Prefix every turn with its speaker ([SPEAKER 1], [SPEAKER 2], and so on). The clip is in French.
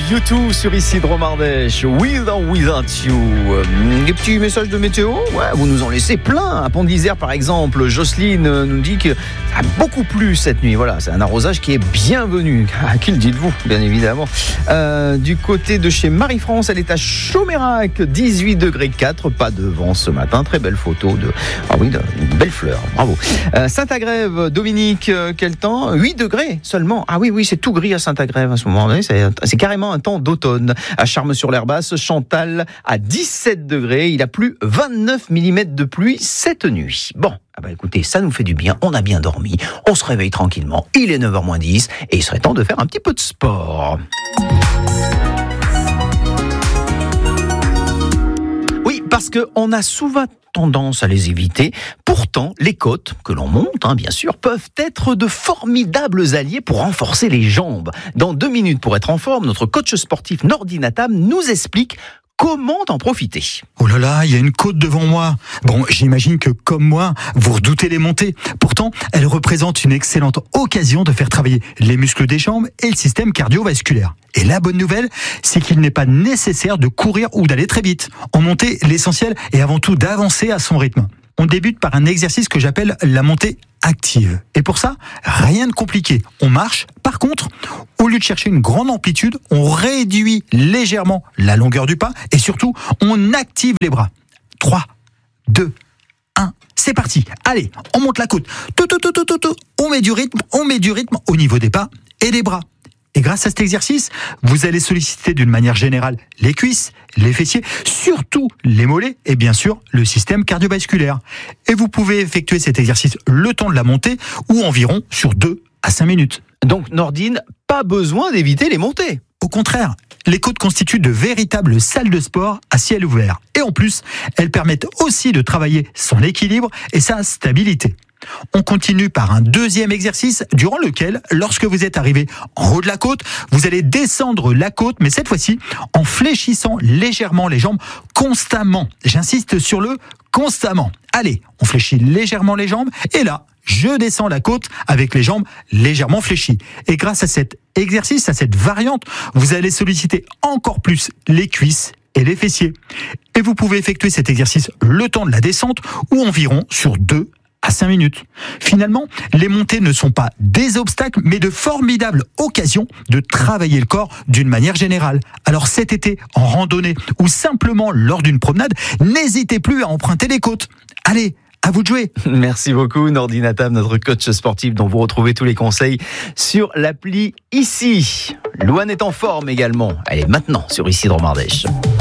[SPEAKER 1] U2 sur ici Dromardèche, With or Without You. Des petits messages de météo, ouais, vous nous en laissez plein. À Pont de l'Isère par exemple, Jocelyne nous dit que ça a beaucoup plu cette nuit. Voilà, c'est un arrosage qui est bienvenu. À qui le dites-vous, bien évidemment. Du côté de chez Marie-France, elle est à Chaumérac, 18 degrés 4, pas de vent ce matin. Très belle photo de une belle fleur, bravo. Saint-Agrève, Dominique, quel temps ? 8 degrés seulement. Ah oui, c'est tout gris à Saint-Agrève à ce moment. C'est carrément un temps d'automne. À Charmes-sur-l'Herbasse, Chantal à 17 degrés. Il a plu 29 mm de pluie cette nuit. Bon, écoutez, ça nous fait du bien. On a bien dormi. On se réveille tranquillement. Il est 9h-10 et il serait temps de faire un petit peu de sport. Oui, parce qu'on a souvent tendance à les éviter. Pourtant, les côtes, que l'on monte, bien sûr, peuvent être de formidables alliés pour renforcer les jambes. Dans 2 minutes, pour être en forme, notre coach sportif Nordine Atam nous explique comment en profiter.
[SPEAKER 2] Oh là là, il y a une côte devant moi. Bon, j'imagine que comme moi, vous redoutez les montées. Pourtant, elle représente une excellente occasion de faire travailler les muscles des jambes et le système cardiovasculaire. Et la bonne nouvelle, c'est qu'il n'est pas nécessaire de courir ou d'aller très vite. En montée, l'essentiel est avant tout d'avancer à son rythme. On débute par un exercice que j'appelle la montée active. Et pour ça, rien de compliqué. On marche. Par contre, au lieu de chercher une grande amplitude, on réduit légèrement la longueur du pas et surtout, on active les bras. 3, 2, 1, c'est parti. Allez, on monte la côte. On met du rythme au niveau des pas et des bras. Et grâce à cet exercice, vous allez solliciter d'une manière générale les cuisses, les fessiers, surtout les mollets et bien sûr le système cardiovasculaire. Et vous pouvez effectuer cet exercice le temps de la montée ou environ sur 2 à 5 minutes.
[SPEAKER 1] Donc Nordine, pas besoin d'éviter les montées.
[SPEAKER 2] Au contraire, les côtes constituent de véritables salles de sport à ciel ouvert. Et en plus, elles permettent aussi de travailler son équilibre et sa stabilité. On continue par un deuxième exercice durant lequel, lorsque vous êtes arrivé en haut de la côte, vous allez descendre la côte, mais cette fois-ci en fléchissant légèrement les jambes constamment. J'insiste sur le constamment. Allez, on fléchit légèrement les jambes et là, je descends la côte avec les jambes légèrement fléchies. Et grâce à cet exercice, à cette variante, vous allez solliciter encore plus les cuisses et les fessiers. Et vous pouvez effectuer cet exercice le temps de la descente ou environ sur 2 à 5 minutes. Finalement, les montées ne sont pas des obstacles, mais de formidables occasions de travailler le corps d'une manière générale. Alors cet été, en randonnée ou simplement lors d'une promenade, n'hésitez plus à emprunter les côtes. Allez, à vous de jouer.
[SPEAKER 1] Merci beaucoup Nordine Atam, notre coach sportif dont vous retrouvez tous les conseils sur l'appli ici. Louane est en forme également. Elle est maintenant sur ici Dromardèche.